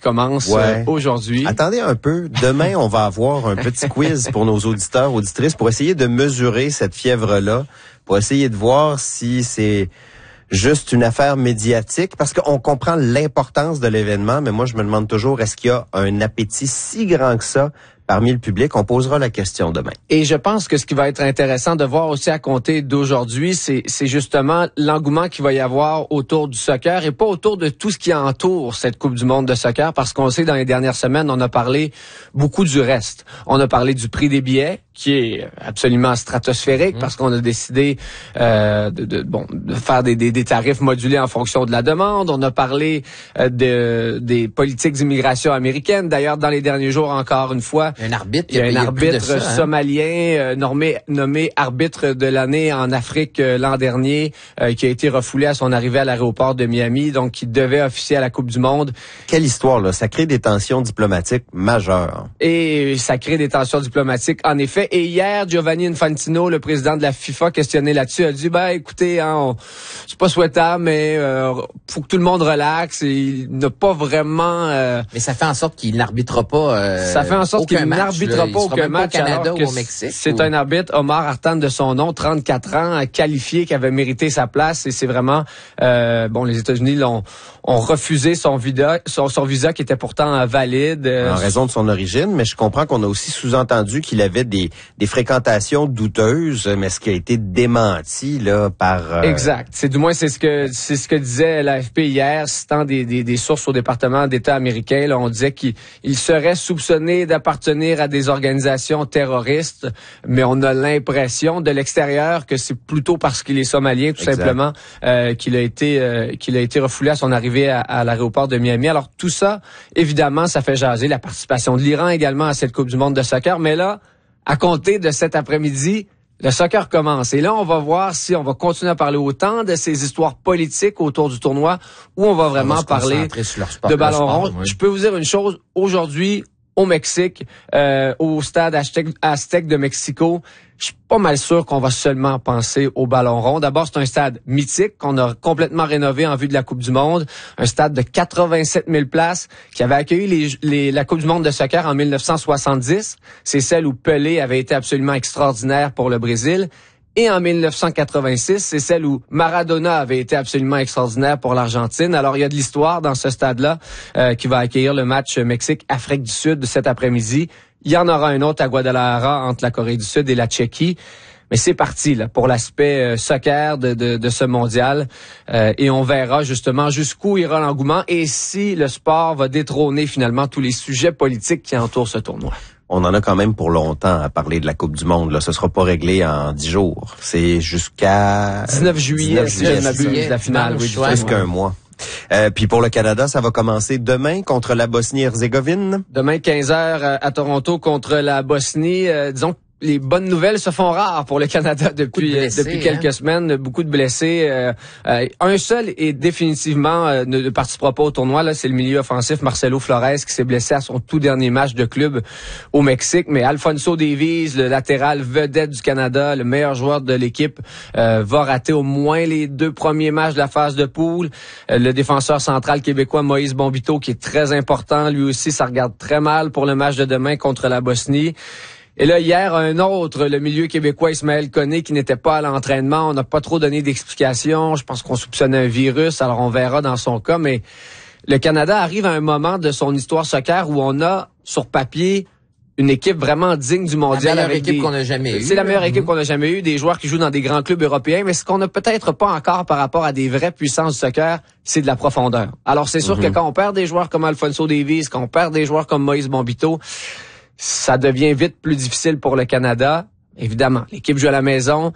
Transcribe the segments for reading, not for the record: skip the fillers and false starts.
commence aujourd'hui. Attendez un peu. Demain, on va avoir un petit quiz pour nos auditeurs, auditrices, pour essayer de mesurer cette fièvre-là, pour essayer de voir si c'est juste une affaire médiatique, parce qu'on comprend l'importance de l'événement, mais moi, je me demande toujours, est-ce qu'il y a un appétit si grand que ça parmi le public? On posera la question demain. Et je pense que ce qui va être intéressant de voir aussi à compter d'aujourd'hui, c'est justement l'engouement qu'il va y avoir autour du soccer et pas autour de tout ce qui entoure cette Coupe du monde de soccer, parce qu'on sait, dans les dernières semaines, on a parlé beaucoup du reste. On a parlé du prix des billets, qui est absolument stratosphérique, parce qu'on a décidé de faire des tarifs modulés en fonction de la demande. On a parlé des politiques d'immigration américaines. D'ailleurs, dans les derniers jours, encore une fois, il y a un arbitre somalien nommé arbitre de l'année en Afrique l'an dernier, qui a été refoulé à son arrivée à l'aéroport de Miami, donc qui devait officier à la Coupe du monde. Quelle histoire, là! Ça crée des tensions diplomatiques majeures. Et ça crée des tensions diplomatiques, en effet. Et hier, Giovanni Infantino, le président de la FIFA, questionné là-dessus, a dit, écoutez, c'est pas souhaitable, mais faut que tout le monde relaxe. Et il n'a pas vraiment... Mais ça fait en sorte qu'il n'arbitrera pas ça fait en sorte qu'il n'arbitrera pas aucun match au Canada ou au Mexique. C'est un arbitre, Omar Artan de son nom, 34 ans, qualifié, qui avait mérité sa place. Et c'est vraiment... les États-Unis ont refusé son visa qui était pourtant valide. En raison de son origine, mais je comprends qu'on a aussi sous-entendu qu'il avait des fréquentations douteuses, mais ce qui a été démenti là par... Exact. C'est ce que disait l'AFP hier, citant des sources au département d'État américain. Là, on disait qu'il serait soupçonné d'appartenir à des organisations terroristes, mais on a l'impression de l'extérieur que c'est plutôt parce qu'il est somalien, tout simplement, qu'il a été refoulé à son arrivée à l'aéroport de Miami. Alors tout ça, évidemment, ça fait jaser. La participation de l'Iran également à cette Coupe du monde de soccer, mais là, à compter de cet après-midi, le soccer commence. Et là, on va voir si on va continuer à parler autant de ces histoires politiques autour du tournoi ou on va vraiment parler de ballon rond. Oui. Je peux vous dire une chose. Aujourd'hui, au Mexique, au stade Aztec de Mexico, je suis pas mal sûr qu'on va seulement penser au ballon rond. D'abord, c'est un stade mythique qu'on a complètement rénové en vue de la Coupe du monde. Un stade de 87 000 places qui avait accueilli la Coupe du monde de soccer en 1970. C'est celle où Pelé avait été absolument extraordinaire pour le Brésil. Et en 1986, c'est celle où Maradona avait été absolument extraordinaire pour l'Argentine. Alors, il y a de l'histoire dans ce stade-là qui va accueillir le match Mexique-Afrique du Sud cet après-midi. Il y en aura un autre à Guadalajara entre la Corée du Sud et la Tchéquie. Mais c'est parti là pour l'aspect soccer de ce mondial. Et on verra justement jusqu'où ira l'engouement et si le sport va détrôner finalement tous les sujets politiques qui entourent ce tournoi. On en a quand même pour longtemps à parler de la Coupe du monde. Là, ce sera pas réglé en 10 jours. C'est jusqu'à 19 juillet, si je ne m'abuse, la finale. Oui, presque un mois. Puis pour le Canada, ça va commencer demain contre la Bosnie-Herzégovine. Demain, 15h à Toronto contre la Bosnie. Disons que les bonnes nouvelles se font rares pour le Canada depuis quelques semaines. Beaucoup de blessés. Un seul et définitivement ne participera pas au tournoi. Là, c'est le milieu offensif Marcelo Flores qui s'est blessé à son tout dernier match de club au Mexique. Mais Alphonso Davies, le latéral vedette du Canada, le meilleur joueur de l'équipe, va rater au moins les 2 premiers matchs de la phase de poule. Le défenseur central québécois Moïse Bombito, qui est très important, lui aussi, ça regarde très mal pour le match de demain contre la Bosnie. Et là, hier, un autre, le milieu québécois Ismaël Koné, qui n'était pas à l'entraînement. On n'a pas trop donné d'explications. Je pense qu'on soupçonnait un virus, alors on verra dans son cas. Mais le Canada arrive à un moment de son histoire soccer où on a, sur papier, une équipe vraiment digne du mondial. La meilleure équipe qu'on a jamais eue. C'est la meilleure équipe qu'on a jamais eue, des joueurs qui jouent dans des grands clubs européens. Mais ce qu'on n'a peut-être pas encore par rapport à des vraies puissances du soccer, c'est de la profondeur. Alors c'est sûr que quand on perd des joueurs comme Alphonso Davies, quand on perd des joueurs comme Moïse Bombito, ça devient vite plus difficile pour le Canada. Évidemment, l'équipe joue à la maison.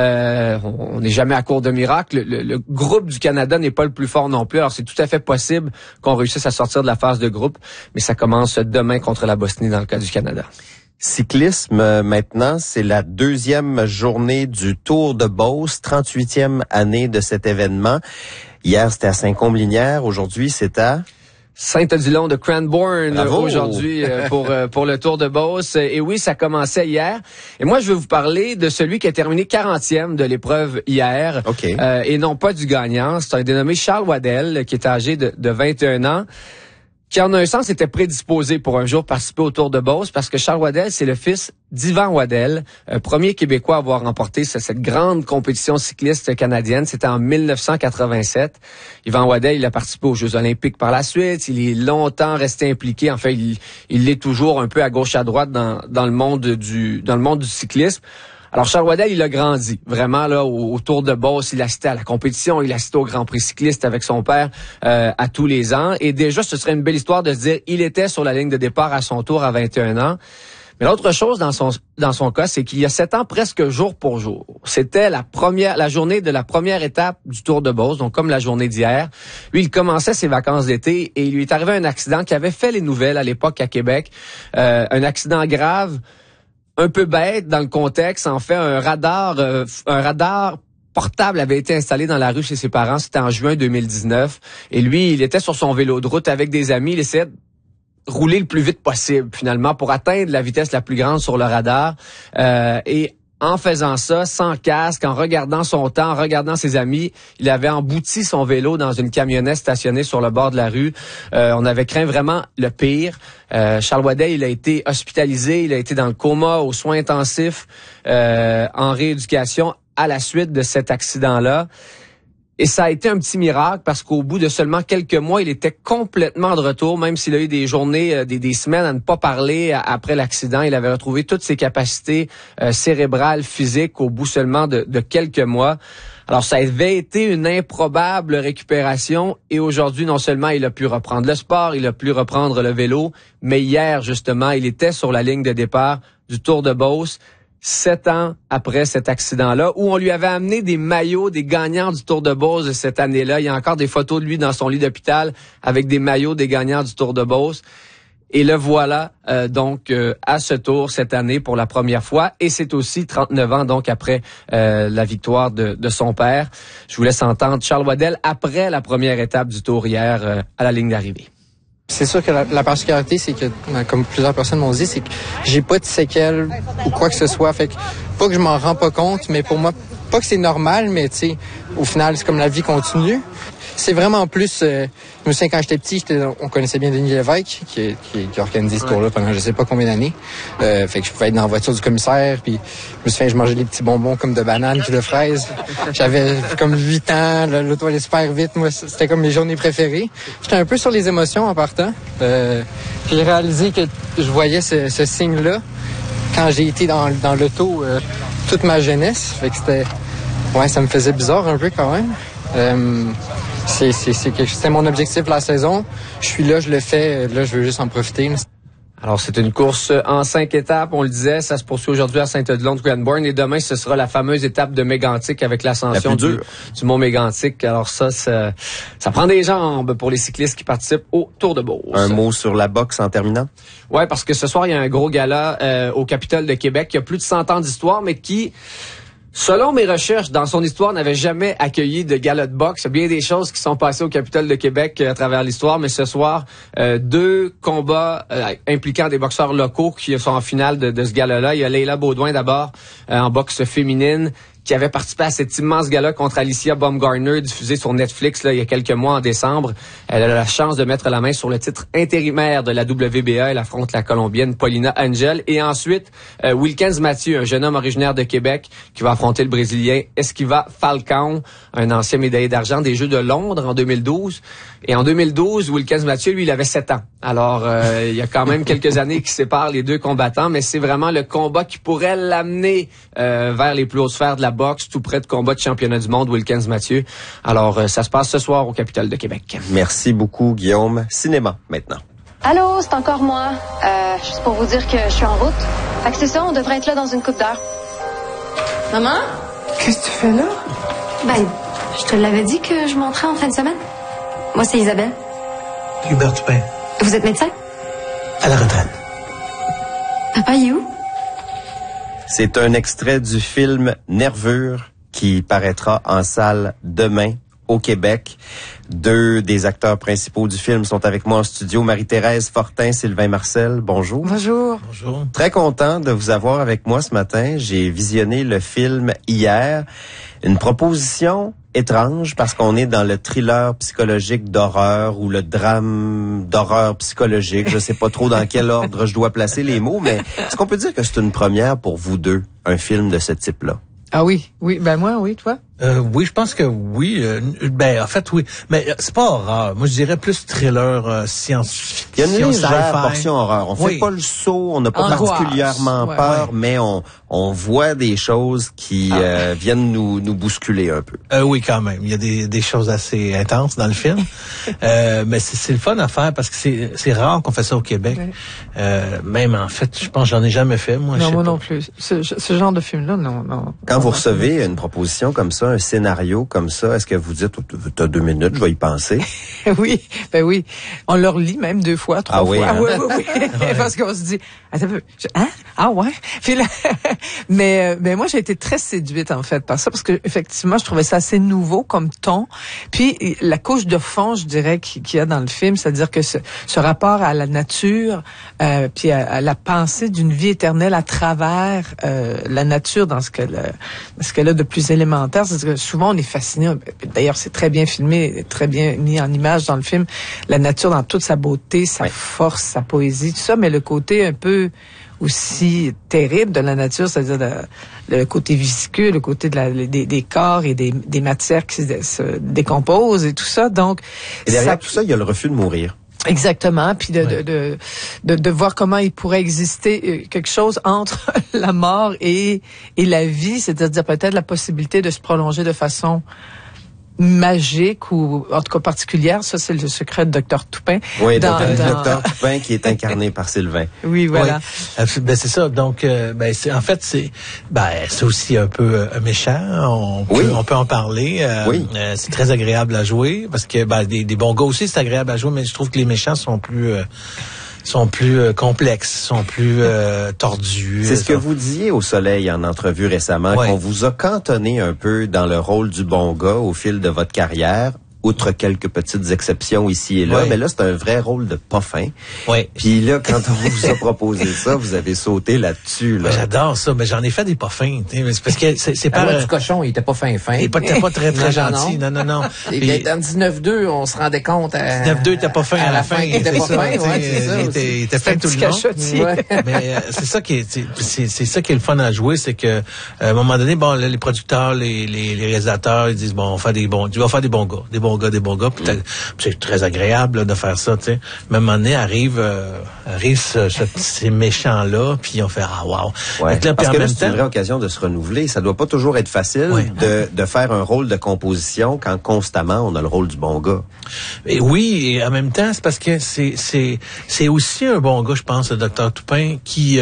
On n'est jamais à court de miracles. Le groupe du Canada n'est pas le plus fort non plus. Alors, c'est tout à fait possible qu'on réussisse à sortir de la phase de groupe. Mais ça commence demain contre la Bosnie dans le cas du Canada. Cyclisme, maintenant, c'est la 2e journée du Tour de Beauce, 38e année de cet événement. Hier, c'était à Saint-Côme-Linière. Aujourd'hui, c'est à... Saint-Odilon de Cranbourne aujourd'hui pour le Tour de Beauce. Et oui, ça commençait hier. Et moi, je vais vous parler de celui qui a terminé 40e de l'épreuve hier. Okay. Et non pas du gagnant. C'est un dénommé Charles Waddell qui est âgé de 21 ans. qui en un sens était prédisposé pour un jour participer au Tour de Beauce, parce que Charles Waddell, c'est le fils d'Yvan Waddell, premier Québécois à avoir remporté cette grande compétition cycliste canadienne. C'était en 1987. Yvan Waddell, il a participé aux Jeux olympiques par la suite. Il est longtemps resté impliqué. En fait, il l'est toujours un peu à gauche à droite dans le monde du cyclisme. Alors, Charles Waddell, il a grandi vraiment là au Tour de Beauce. Il assistait à la compétition, il assistait au Grand Prix cycliste avec son père à tous les ans. Et déjà, ce serait une belle histoire de se dire, il était sur la ligne de départ à son tour à 21 ans. Mais l'autre chose dans son cas, c'est qu'il y a 7 ans, presque jour pour jour. C'était la journée de la première étape du Tour de Beauce, donc comme la journée d'hier. Lui, il commençait ses vacances d'été et il lui est arrivé un accident qui avait fait les nouvelles à l'époque à Québec. Un accident grave, un peu bête dans le contexte. En fait, un radar portable avait été installé dans la rue chez ses parents. C'était en juin 2019. Et lui, il était sur son vélo de route avec des amis. Il essayait de rouler le plus vite possible, finalement, pour atteindre la vitesse la plus grande sur le radar. Et en faisant ça, sans casque, en regardant son temps, en regardant ses amis, il avait embouti son vélo dans une camionnette stationnée sur le bord de la rue. On avait craint vraiment le pire. Charles Waddell, il a été hospitalisé, il a été dans le coma, aux soins intensifs, en rééducation à la suite de cet accident-là. Et ça a été un petit miracle parce qu'au bout de seulement quelques mois, il était complètement de retour, même s'il a eu des journées, des semaines à ne pas parler après l'accident. Il avait retrouvé toutes ses capacités cérébrales, physiques au bout seulement de quelques mois. Alors, ça avait été une improbable récupération et aujourd'hui, non seulement il a pu reprendre le sport, il a pu reprendre le vélo, mais hier, justement, il était sur la ligne de départ du Tour de Beauce. 7 ans après cet accident-là, où on lui avait amené des maillots des gagnants du Tour de Beauce de cette année-là. Il y a encore des photos de lui dans son lit d'hôpital avec des maillots des gagnants du Tour de Beauce. Et le voilà donc à ce tour cette année pour la première fois. Et c'est aussi 39 ans donc après la victoire de son père. Je vous laisse entendre Charles Waddell après la première étape du Tour hier à la ligne d'arrivée. C'est sûr que la particularité, c'est que, comme plusieurs personnes m'ont dit, c'est que j'ai pas de séquelles ou quoi que ce soit. Fait que, pas que je m'en rends pas compte, mais pour moi, pas que c'est normal, mais tu sais, au final, c'est comme la vie continue. C'est vraiment plus, je me souviens quand j'étais petit, on connaissait bien Denis Lévesque, qui organisait ce tour-là pendant je sais pas combien d'années. Fait que je pouvais être dans la voiture du commissaire, puis je me souviens, je mangeais des petits bonbons comme de bananes puis de fraises. J'avais comme 8 ans, l'auto allait super vite. Moi, c'était comme mes journées préférées. J'étais un peu sur les émotions en partant. J'ai réalisé que je voyais ce signe-là quand j'ai été dans l'auto toute ma jeunesse. Fait que ça me faisait bizarre un peu quand même. C'était mon objectif la saison. Je suis là, je le fais. Là, je veux juste en profiter. Alors, c'est une course en 5 étapes. On le disait, ça se poursuit aujourd'hui à Saint-Odilon-de-Cranbourne. Et demain, ce sera la fameuse étape de Mégantic avec l'ascension du mont Mégantic. Alors ça prend des jambes pour les cyclistes qui participent au Tour de Beauce. Un mot sur la boxe en terminant? Ouais, parce que ce soir, il y a un gros gala au Capitole de Québec qui a plus de 100 ans d'histoire, mais qui... Selon mes recherches, dans son histoire, n'avait jamais accueilli de gala de boxe. Il y a bien des choses qui sont passées au Capitole de Québec à travers l'histoire, mais ce soir, 2 combats impliquant des boxeurs locaux qui sont en finale de ce gala-là. Il y a Leila Baudouin d'abord en boxe féminine, qui avait participé à cet immense gala contre Alicia Baumgartner, diffusé sur Netflix là, il y a quelques mois en décembre. Elle a la chance de mettre la main sur le titre intérimaire de la WBA. Elle affronte la Colombienne Paulina Angel. Et ensuite, Wilkins Mathieu, un jeune homme originaire de Québec, qui va affronter le Brésilien Esquiva Falcão, un ancien médaillé d'argent des Jeux de Londres en 2012. Et en 2012, Wilkins Mathieu, lui, il avait 7 ans. Alors, il y a quand même quelques années qui séparent les deux combattants, mais c'est vraiment le combat qui pourrait l'amener vers les plus hautes sphères de la boxe, tout près de combat de championnat du monde, Wilkins Mathieu. Alors, ça se passe ce soir au Capitole de Québec. Merci beaucoup, Guillaume. Cinéma, maintenant. Allô, c'est encore moi. Juste pour vous dire que je suis en route. Fait que c'est ça, on devrait être là dans une couple d'heures. Maman? Qu'est-ce que tu fais là? Ben, je te l'avais dit que je monterais en fin de semaine. Moi, c'est Isabelle. Hubert Dupin. Vous êtes médecin? À la retraite. Papa, il est où? C'est un extrait du film Nervure qui paraîtra en salle demain au Québec. 2 des acteurs principaux du film sont avec moi en studio. Marie-Thérèse Fortin, Sylvain Marcel, bonjour. Bonjour. Bonjour. Très content de vous avoir avec moi ce matin. J'ai visionné le film hier Une proposition étrange parce qu'on est dans le thriller psychologique d'horreur ou le drame d'horreur psychologique. Je sais pas trop dans quel ordre je dois placer les mots, mais est-ce qu'on peut dire que c'est une première pour vous deux, un film de ce type-là? Ah oui, ben moi, oui, toi? Oui, je pense que oui. En fait, oui. Mais c'est pas horreur. Moi, je dirais plus thriller science-fiction. Il y a une légère sci-fi. portion horreur. On fait pas le saut, on n'a pas Angoisse. particulièrement peur, mais on voit des choses qui viennent nous bousculer un peu. Oui, quand même. Il y a des choses assez intenses dans le film. Mais c'est le fun à faire parce que c'est rare qu'on fait ça au Québec. Même, en fait, je pense que j'en ai jamais fait, moi. Non, moi non plus. Ce genre de film-là, non. Quand vous recevez une proposition comme ça, un scénario comme ça, est-ce que vous dites, t'as 2 minutes, je vais y penser? Oui, ben oui. On leur lit même 2 fois, 3 fois. Oui, hein? Oui. Parce qu'on se dit, attends un peu, ah ouais? Puis là, mais moi, j'ai été très séduite, en fait, par ça, parce que effectivement, je trouvais ça assez nouveau comme ton. Puis, la couche de fond, je dirais, qu'il y a dans le film, c'est-à-dire que ce rapport à la nature, puis à la pensée d'une vie éternelle à travers la nature dans ce qu'elle a de plus élémentaire. C'est-à-dire que souvent, on est fasciné. D'ailleurs, c'est très bien filmé, très bien mis en image dans le film. La nature dans toute sa beauté, sa force, sa poésie, tout ça, mais le côté un peu aussi terrible de la nature, c'est-à-dire le côté visqueux, le côté des corps et des matières qui se décomposent et tout ça. Donc, et derrière tout ça, il y a le refus de mourir. Exactement, puis de voir comment il pourrait exister quelque chose entre la mort et la vie, c'est-à-dire peut-être la possibilité de se prolonger de façon magique ou en tout cas particulière. Ça, c'est le secret de Dr. Toupin. Oui, Dr. Toupin qui est incarné par Sylvain. Oui, voilà. Oui. C'est ça. Donc, c'est aussi un peu méchant. On peut en parler. C'est très agréable à jouer parce que des bons gars aussi, c'est agréable à jouer, mais je trouve que les méchants sont plus complexes, sont plus tordus. C'est ce que vous disiez au Soleil en entrevue récemment, qu'on vous a cantonné un peu dans le rôle du bon gars au fil de votre carrière, outre quelques petites exceptions ici et là, mais là, c'est un vrai rôle de pas fin. Oui. Puis là, quand on vous a proposé ça, vous avez sauté là-dessus. Là. J'adore ça, mais j'en ai fait des pas fins. C'est parce que c'est pas... du cochon, il était pas fin. Il était pas très gentil. Non. Et puis, dans 19-2, on se rendait compte... 19-2, il était pas fin à la fin. Il était pas fin, il était fin tout le long. Mais c'est ça qui est le fun à jouer, c'est que à un moment donné, les producteurs, les réalisateurs, ils disent, tu vas faire des bons gars. C'est très agréable là, de faire ça, tu sais. Mais à un moment donné, arrive ces méchants-là, puis on fait wow. Ouais. Là, parce que là, c'est une vraie occasion de se renouveler. Ça doit pas toujours être facile de faire un rôle de composition quand constamment on a le rôle du bon gars. Et oui, et en même temps, c'est parce que c'est aussi un bon gars, je pense, le Dr. Toupin, qui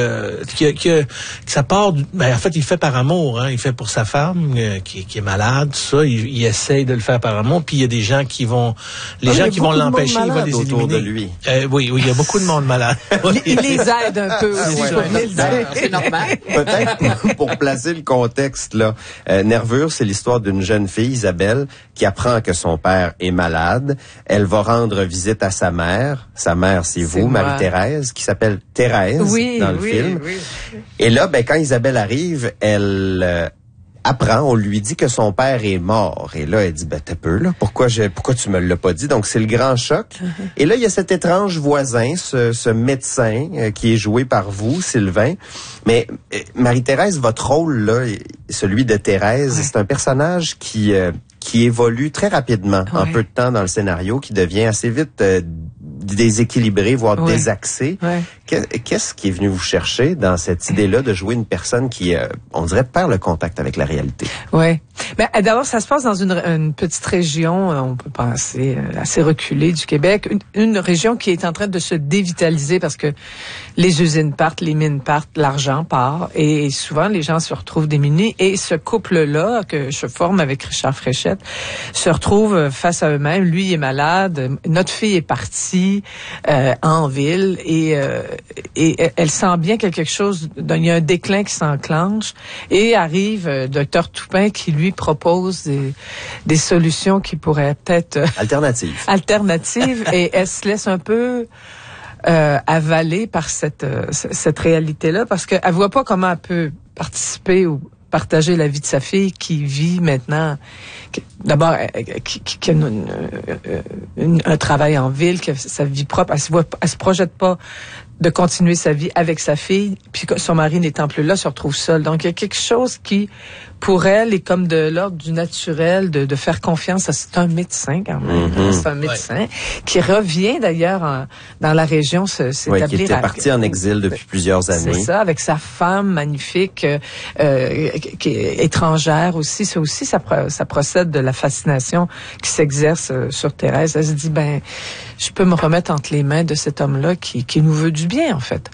ça part en fait, il fait par amour, hein. Il fait pour sa femme qui est malade, tout ça. Il essaye de le faire par amour, puis il y a des gens qui vont l'empêcher, il va les éliminer. De lui. Oui, il y a beaucoup de monde malade. Il les aide un peu aussi, c'est normal. Peut-être pour placer le contexte là. Nervure, c'est l'histoire d'une jeune fille, Isabelle, qui apprend que son père est malade. Elle va rendre visite à sa mère. Sa mère, c'est vous, Marie-Thérèse, qui s'appelle Thérèse dans le film. Oui. Et là, quand Isabelle arrive, elle apprend, on lui dit que son père est mort. Et là, elle dit, t'as peu, là. Pourquoi tu me l'as pas dit? Donc, c'est le grand choc. Et là, il y a cet étrange voisin, ce médecin, qui est joué par vous, Sylvain. Mais, Marie-Thérèse, votre rôle, là, celui de Thérèse, c'est un personnage qui évolue très rapidement, en peu de temps dans le scénario, qui devient assez vite déséquilibré, voire désaxé. Qu'est-ce qui est venu vous chercher dans cette idée-là de jouer une personne qui, on dirait, perd le contact avec la réalité? Oui. D'abord, ça se passe dans une petite région, on peut penser, assez reculée du Québec, une région qui est en train de se dévitaliser parce que les usines partent, les mines partent, l'argent part, et souvent les gens se retrouvent démunis, et ce couple-là que je forme avec Richard Fréchette se retrouve face à eux-mêmes. Lui est malade, notre fille est partie en ville, et elle sent bien quelque chose, il y a un déclin qui s'enclenche, et arrive Dr. Toupin qui lui propose des solutions qui pourraient peut-être alternatives et elle se laisse un peu avaler par cette réalité-là, parce qu'elle voit pas comment elle peut participer ou partager la vie de sa fille qui vit maintenant, d'abord, qui a un travail en ville, qui a sa vie propre, elle se projette pas de continuer sa vie avec sa fille, puis son mari n'étant plus là, se retrouve seul. Donc, il y a quelque chose qui, pour elle, est comme de l'ordre du naturel, de faire confiance à... C'est un médecin, quand même. C'est un médecin qui revient, d'ailleurs, dans la région s'établir... qui était parti en exil depuis plusieurs années. C'est ça, avec sa femme magnifique, qui est étrangère aussi. Ça aussi, ça procède de la fascination qui s'exerce sur Thérèse. Elle se dit, je peux me remettre entre les mains de cet homme-là qui nous veut du bien, en fait.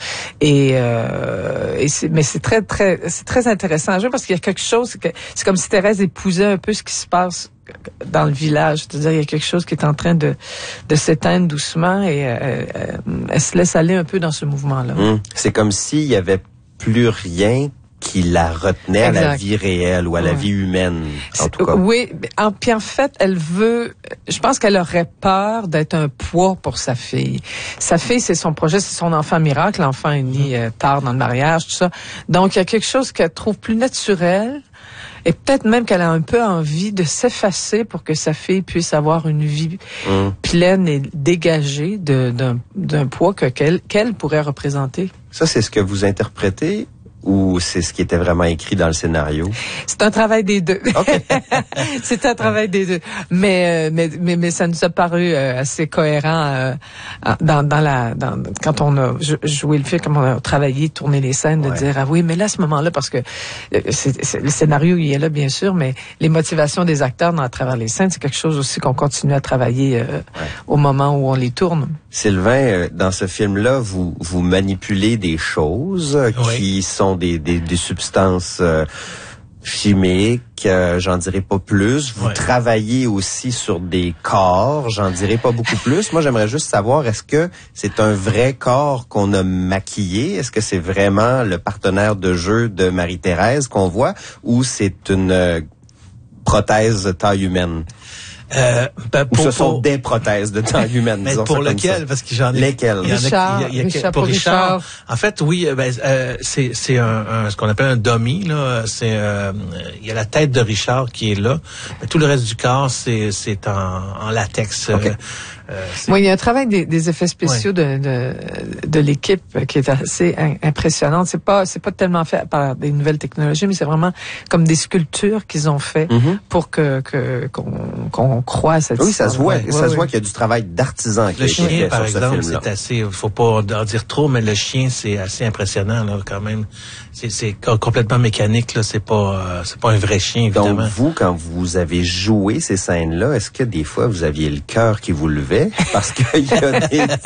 Mais c'est très intéressant à jouer parce qu'il y a quelque chose c'est comme si Thérèse épousait un peu ce qui se passe dans le village. C'est-à-dire, il y a quelque chose qui est en train de s'éteindre doucement et elle se laisse aller un peu dans ce mouvement-là. C'est comme s'il y avait plus rien qui la retenait à la vie réelle ou à la vie humaine, en tout cas. Oui, puis en fait, je pense qu'elle aurait peur d'être un poids pour sa fille. Sa fille, c'est son projet, c'est son enfant miracle. L'enfant est né tard dans le mariage, tout ça. Donc, il y a quelque chose qu'elle trouve plus naturel. Et peut-être même qu'elle a un peu envie de s'effacer pour que sa fille puisse avoir une vie pleine et dégagée d'un poids qu'elle pourrait représenter. Ça, c'est ce que vous interprétez ou c'est ce qui était vraiment écrit dans le scénario? C'est un travail des deux. Okay. C'est un travail des deux. Mais ça nous a paru assez cohérent quand on a joué le film, comme on a travaillé, tourné les scènes, de dire oui, mais là à ce moment-là, parce que le scénario il est là bien sûr, mais les motivations des acteurs à travers les scènes, c'est quelque chose aussi qu'on continue à travailler au moment où on les tourne. Sylvain, dans ce film-là, vous manipulez des choses qui sont des substances chimiques, j'en dirai pas plus. Vous travaillez aussi sur des corps, j'en dirai pas beaucoup plus. Moi, j'aimerais juste savoir, est-ce que c'est un vrai corps qu'on a maquillé? Est-ce que c'est vraiment le partenaire de jeu de Marie-Thérèse qu'on voit ou c'est une prothèse taille humaine? Ou ce sont des prothèses de taille humaine. Mais pour lequel? Parce que j'en ai... Lesquels? Pour Richard. En fait, oui, c'est ce qu'on appelle un dummy, là. Il y a la tête de Richard qui est là. Mais tout le reste du corps, c'est en latex. Okay. Oui, il y a un travail des effets spéciaux de l'équipe qui est assez impressionnante. C'est pas tellement fait par des nouvelles technologies, mais c'est vraiment comme des sculptures qu'ils ont fait pour qu'on croit à cette histoire. Oui, ça se voit. Ça se voit oui. qu'il y a du travail d'artisan qui a été fait. Le chien, par sur exemple, ce film-là. c'est assez. Faut pas en dire trop, mais le chien, c'est assez impressionnant là, quand même. C'est complètement mécanique là. C'est pas un vrai chien évidemment. Donc vous, quand vous avez joué ces scènes-là, est-ce que des fois vous aviez le cœur qui vous levait? Parce qu'il y a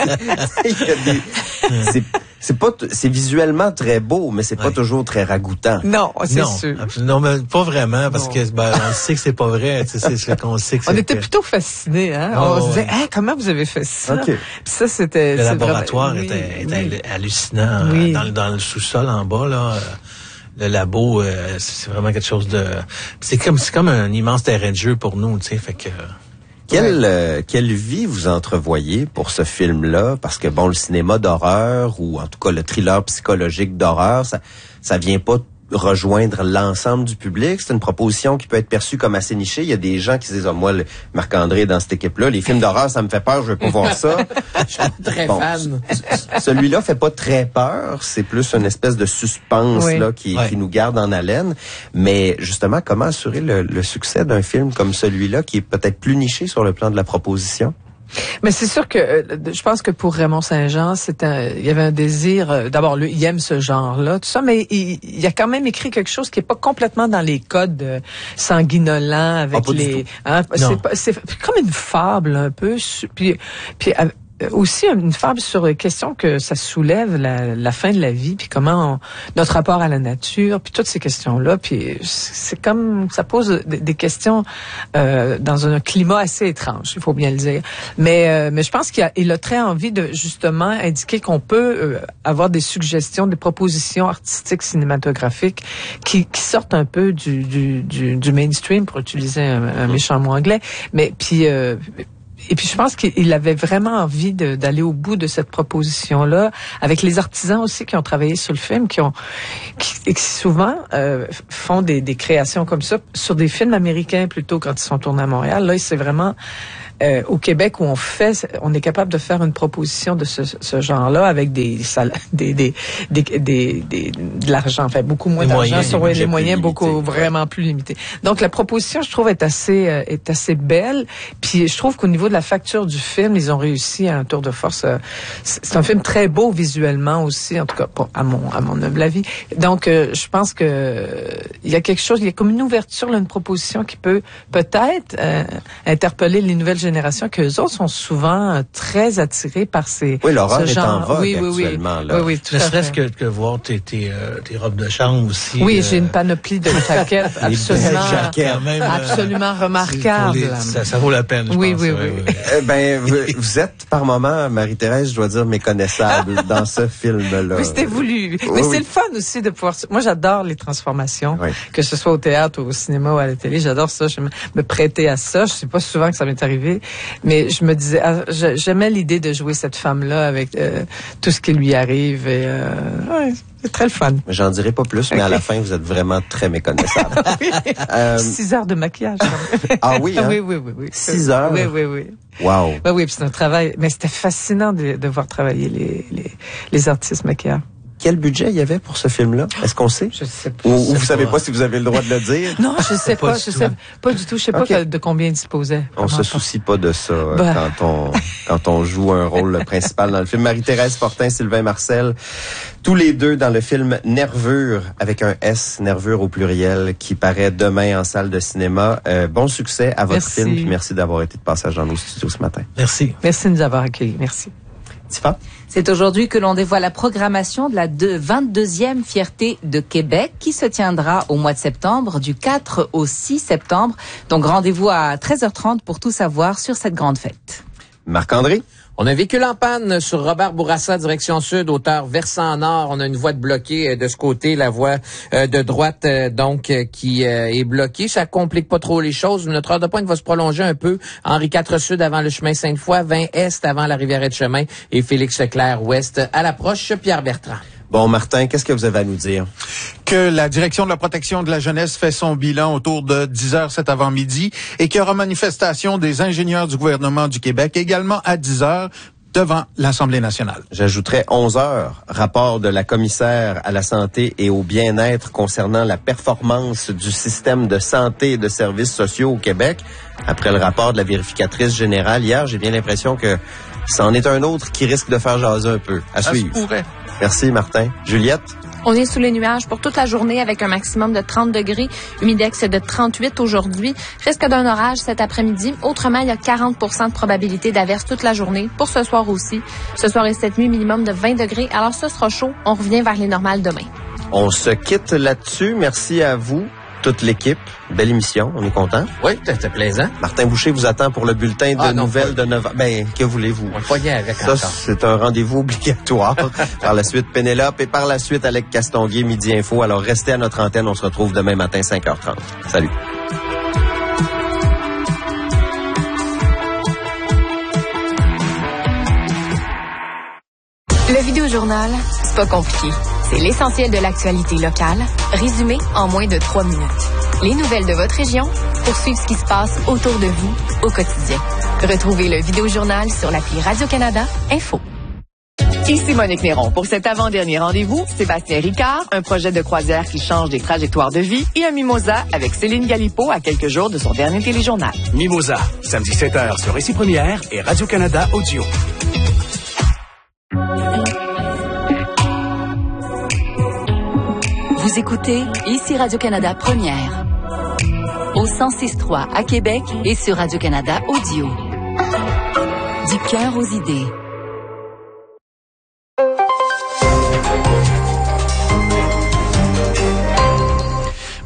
c'est visuellement très beau, mais c'est pas toujours très ragoûtant. Non, c'est sûr. Non, mais pas vraiment, parce que on sait que c'est pas vrai. C'est ce qu'on sait que on était plutôt fascinés, hein. On se disait, comment vous avez fait ça? Okay. Puis ça, c'était... Le laboratoire était hallucinant. Oui. Dans le sous-sol en bas, là. Le labo, c'est vraiment quelque chose de... C'est comme un immense terrain de jeu pour nous, tu sais, fait que... Quelle vie vous entrevoyez pour ce film-là? Parce que bon, le cinéma d'horreur, ou en tout cas le thriller psychologique d'horreur, ça vient pas rejoindre l'ensemble du public. C'est une proposition qui peut être perçue comme assez nichée. Il y a des gens qui se disent, moi, Marc-André est dans cette équipe-là, les films d'horreur, ça me fait peur, je veux pas voir ça. Je suis très fan. Celui-là fait pas très peur, c'est plus une espèce de suspense là qui nous garde en haleine. Mais justement, comment assurer le succès d'un film comme celui-là, qui est peut-être plus niché sur le plan de la proposition? Mais c'est sûr que je pense que pour Raymond Saint-Jean, il y avait un désir. D'abord, lui, il aime ce genre-là, tout ça, mais il a quand même écrit quelque chose qui est pas complètement dans les codes sanguinolents avec les. Hein, c'est comme une fable un peu. Puis aussi une fable sur les questions que ça soulève, la fin de la vie, puis comment notre rapport à la nature, puis toutes ces questions-là, puis c'est comme ça pose des questions dans un climat assez étrange, il faut bien le dire. Mais je pense qu'il a très envie de justement indiquer qu'on peut avoir des suggestions, des propositions artistiques cinématographiques qui sortent un peu du mainstream, pour utiliser un méchant mot anglais, mais puis et puis je pense qu'il avait vraiment envie d'aller au bout de cette proposition-là, avec les artisans aussi qui ont travaillé sur le film, qui souvent font des créations comme ça sur des films américains plutôt quand ils sont tournés à Montréal. Là, c'est vraiment au Québec où on est capable de faire une proposition de ce genre-là avec de l'argent, enfin beaucoup moins d'argent, sur les moyens beaucoup vraiment plus limités. Donc la proposition, je trouve, est assez belle. Puis je trouve qu'au niveau de la facture du film, ils ont réussi à un tour de force. C'est un film très beau visuellement aussi, en tout cas à mon humble avis. Donc je pense que il y a quelque chose, il y a comme une ouverture, là, une proposition qui peut peut-être interpeller les nouvelles générations, que eux autres sont souvent très attirés par ces l'horreur ce genre. Est en vogue actuellement. Là. Oui, tout ne à serait-ce fait. que voir tes robes de chambre aussi. Oui, j'ai une panoplie de jaquettes absolument remarquable. Ça vaut la peine, je pense. Oui. Vous êtes par moment, Marie-Thérèse, je dois dire, méconnaissable dans ce film-là. Mais c'était voulu. Mais c'est le fun aussi de pouvoir... Moi, j'adore les transformations, que ce soit au théâtre, au cinéma ou à la télé. J'adore ça. Je me prêtais à ça. Je sais pas souvent que ça m'est arrivé, mais je me disais, j'aimais l'idée de jouer cette femme-là avec tout ce qui lui arrive. Et, c'est très le fun. J'en dirai pas plus, mais à la fin, vous êtes vraiment très méconnaissable. 6 heures de maquillage. Ah oui, hein? Oui. 6 heures? Oui. Wow. Oui, puis c'est un travail, mais c'était fascinant de voir travailler les artistes maquilleurs. Quel budget il y avait pour ce film-là? Est-ce qu'on sait? Je sais pas. Ou vous savez pas si vous avez le droit de le dire? Non, je sais pas. Je sais pas du tout. Je sais pas de combien il disposait. On se soucie pas de ça quand on joue un rôle principal dans le film. Marie-Thérèse Fortin, Sylvain Marcel, tous les deux dans le film Nervure, avec un S, Nervure au pluriel, qui paraît demain en salle de cinéma. Bon succès à votre film, puis merci d'avoir été de passage dans nos studios ce matin. Merci. Merci de nous avoir accueillis. Merci. Tifa? C'est aujourd'hui que l'on dévoile la programmation de la 22e Fierté de Québec qui se tiendra au mois de septembre, du 4 au 6 septembre. Donc rendez-vous à 13h30 pour tout savoir sur cette grande fête. Marc-André? On a un véhicule en panne sur Robert Bourassa, direction sud, hauteur versant nord. On a une voie de bloquée de ce côté, la voie de droite qui est bloquée. Ça complique pas trop les choses. Notre heure de pointe va se prolonger un peu. Henri IV Sud avant le chemin Sainte-Foy, 20 Est avant la Rivière de Chemin et Félix Leclerc Ouest à l'approche Pierre Bertrand. Bon, Martin, qu'est-ce que vous avez à nous dire? Que la Direction de la protection de la jeunesse fait son bilan autour de 10h cet avant-midi et qu'il y aura manifestation des ingénieurs du gouvernement du Québec également à 10h devant l'Assemblée nationale. J'ajouterais 11h, rapport de la commissaire à la santé et au bien-être concernant la performance du système de santé et de services sociaux au Québec. Après le rapport de la vérificatrice générale hier, j'ai bien l'impression que c'en est un autre qui risque de faire jaser un peu. À suivre. Ça se pourrait. Merci, Martin. Juliette? On est sous les nuages pour toute la journée avec un maximum de 30 degrés, humidex de 38 aujourd'hui. Risque d'un orage cet après-midi. Autrement, il y a 40 % de probabilité d'averse toute la journée. Pour ce soir aussi. Ce soir et cette nuit, minimum de 20 degrés. Alors, ce sera chaud. On revient vers les normales demain. On se quitte là-dessus. Merci à vous, toute l'équipe. Belle émission. On est content. Oui, c'était plaisant. Martin Boucher vous attend pour le bulletin de nouvelles de 9h. Ben, que voulez-vous? On le poignait avec ça, encore. C'est un rendez-vous obligatoire. Par la suite, Pénélope et par la suite, Alec Castonguay, Midi Info. Alors, restez à notre antenne. On se retrouve demain matin, 5h30. Salut. Le Vidéojournal, c'est pas compliqué. C'est l'essentiel de l'actualité locale, résumé en moins de 3 minutes. Les nouvelles de votre région pour suivre ce qui se passe autour de vous au quotidien. Retrouvez le Vidéojournal sur l'appli Radio-Canada Info. Ici Monique Néron. Pour cet avant-dernier rendez-vous, Sébastien Ricard, un projet de croisière qui change des trajectoires de vie et un mimosa avec Céline Galipo à quelques jours de son dernier téléjournal. Mimosa, samedi 7h sur Récit Première et Radio-Canada Audio. Vous écoutez ici Radio-Canada Première. Au 106.3 à Québec et sur Radio-Canada Audio. Du cœur aux idées.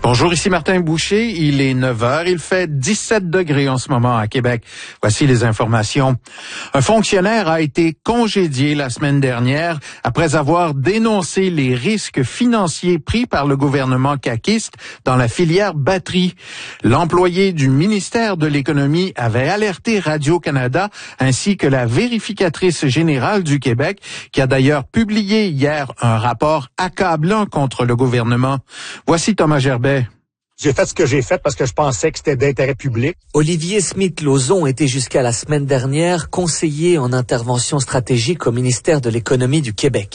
Bonjour, ici Martin Boucher. Il est 9h. Il fait 17 degrés en ce moment à Québec. Voici les informations. Un fonctionnaire a été congédié la semaine dernière après avoir dénoncé les risques financiers pris par le gouvernement caquiste dans la filière batterie. L'employé du ministère de l'Économie avait alerté Radio-Canada ainsi que la vérificatrice générale du Québec, qui a d'ailleurs publié hier un rapport accablant contre le gouvernement. Voici Thomas Gerbet. J'ai fait ce que j'ai fait parce que je pensais que c'était d'intérêt public. Olivier Smith-Lauzon était jusqu'à la semaine dernière conseiller en intervention stratégique au ministère de l'Économie du Québec.